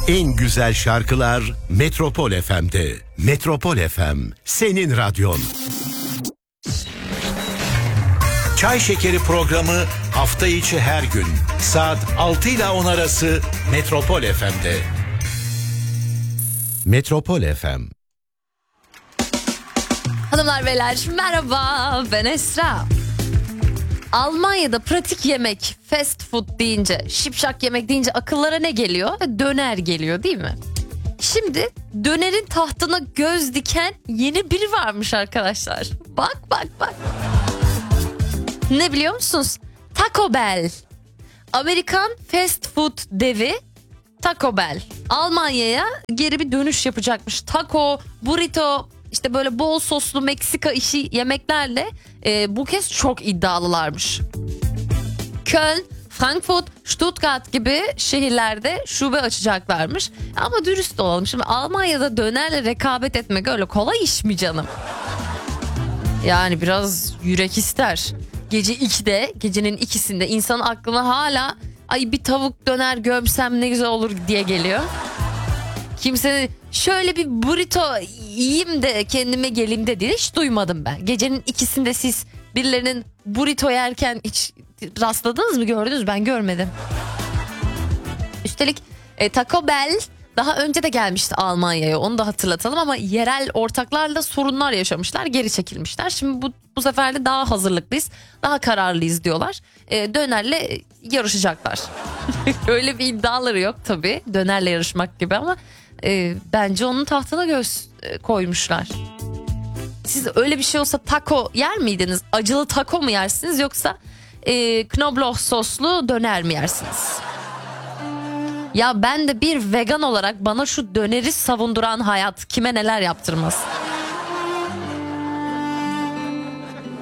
En güzel şarkılar Metropol FM'de. Metropol FM, senin radyon. Çay Şekeri programı hafta içi her gün saat 6 ile 10 arası Metropol FM'de. Metropol FM. Hanımlar beyler merhaba, ben Esra. Almanya'da pratik yemek, fast food deyince, şipşak yemek deyince akıllara ne geliyor? Döner geliyor değil mi? Şimdi dönerin tahtına göz diken yeni biri varmış arkadaşlar. Bak. Ne biliyor musunuz? Taco Bell. Amerikan fast food devi Taco Bell. Almanya'ya geri bir dönüş yapacakmış. Taco, burrito, işte böyle bol soslu Meksika işi yemeklerle bu kez çok iddialılarmış. Köln, Frankfurt, Stuttgart gibi şehirlerde şube açacaklarmış. Ama dürüst olalım, şimdi Almanya'da dönerle rekabet etmek öyle kolay iş mi canım? Yani biraz yürek ister. Gece 2'de, gecenin ikisinde insanın aklına hala ay bir tavuk döner gömsem ne güzel olur diye geliyor. Kimsenin şöyle bir burrito yiyeyim de kendime geleyim dediğini hiç duymadım ben. Gecenin ikisinde siz birilerinin burrito yerken hiç rastladınız mı, gördünüz mü? Ben görmedim. Üstelik Taco Bell daha önce de gelmişti Almanya'ya, onu da hatırlatalım, ama yerel ortaklarla sorunlar yaşamışlar, geri çekilmişler. Şimdi bu sefer de daha hazırlıklıyız, daha kararlıyız diyorlar. Dönerle yarışacaklar. Öyle bir iddiaları yok tabii dönerle yarışmak gibi, ama bence onun tahtına göz koymuşlar. Siz öyle bir şey olsa taco yer miydiniz? Acılı taco mu yersiniz, yoksa knobloch soslu döner mi yersiniz? Ya ben de bir vegan olarak bana şu döneri savunduran hayat kime neler yaptırmaz.